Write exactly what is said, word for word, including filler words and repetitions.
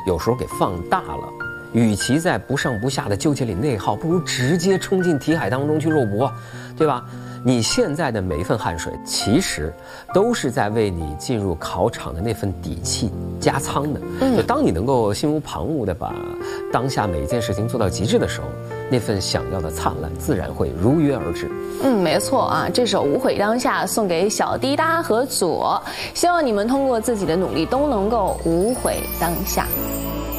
有时候给放大了。与其在不上不下的纠结里内耗，不如直接冲进题海当中去肉搏，对吧？你现在的每一份汗水，其实都是在为你进入考场的那份底气加仓的。就当你能够心无旁骛地把当下每一件事情做到极致的时候，那份想要的灿烂自然会如约而至。 嗯，没错啊，这首《无悔当下》送给小滴答和左，希望你们通过自己的努力都能够无悔当下。